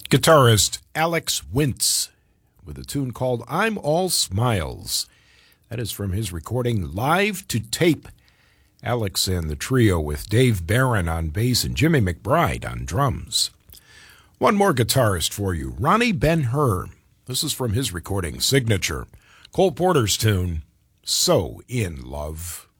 Guitarist Alex Wintz with a tune called I'm All Smiles. That is from his recording Live to Tape. Alex and the trio with Dave Barron on bass and Jimmy McBride on drums. One more guitarist for you, Ronnie Ben-Hur. This is from his recording Signature. Cole Porter's tune, So in Love.